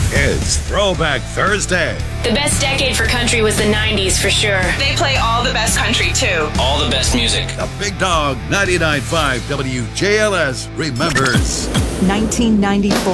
It's Throwback Thursday. The best decade for country was the 90s for sure. They play all the best country, too. All the best music. The Big Dog 99.5 WJLS remembers 1994.